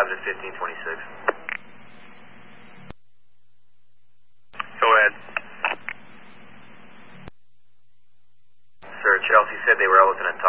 Roger, 1526. Go ahead. Sir, Chelsea said they were out within a